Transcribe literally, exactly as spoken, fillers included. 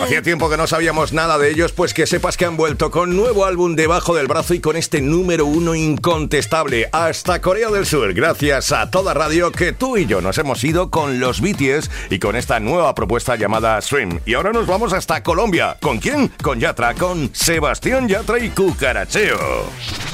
Hacía tiempo que no sabíamos nada de ellos, pues que sepas que han vuelto con nuevo álbum debajo del brazo y con este número uno incontestable hasta Corea del Sur. Gracias a Toda Radio que tú y yo nos hemos ido con los B T S y con esta nueva propuesta llamada Stream. Y ahora nos vamos hasta Colombia. ¿Con quién? Con Yatra, con Sebastián Yatra y Cucaracheo.